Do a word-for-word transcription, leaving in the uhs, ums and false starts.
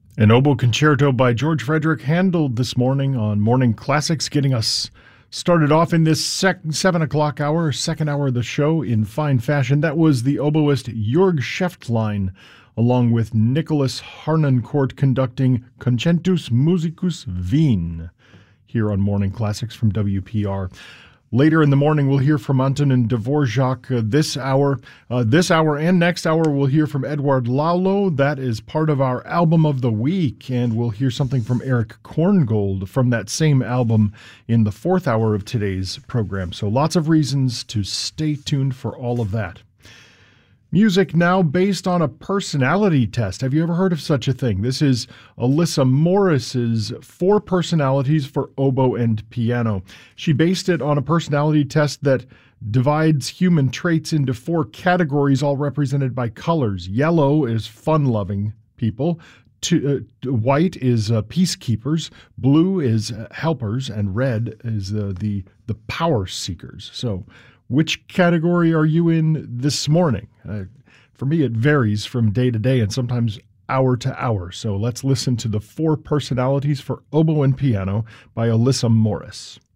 An oboe concerto by George Frederick Handel this morning on Morning Classics, getting us started off in this sec- seven o'clock hour, second hour of the show in fine fashion. That was the oboist Jörg Schäftlein, along with Nicholas Harnoncourt conducting Concertus Musicus Wien, here on Morning Classics from W P R. Later in the morning, we'll hear from Antonin Dvorak uh, this hour. Uh, this hour and next hour, we'll hear from Edward Lalo. That is part of our Album of the Week, and we'll hear something from Eric Korngold from that same album in the fourth hour of today's program. So lots of reasons to stay tuned for all of that. Music now based on a personality test. Have you ever heard of such a thing? This is Alyssa Morris's Four Personalities for Oboe and Piano. She based it on a personality test that divides human traits into four categories, all represented by colors. Yellow is fun-loving people. To, uh, white is uh, peacekeepers. Blue is uh, helpers. And red is uh, the, the power seekers. So which category are you in this morning? Uh, for me, it varies from day to day and sometimes hour to hour. So let's listen to the Four Personalities for Oboe and Piano by Alyssa Morris.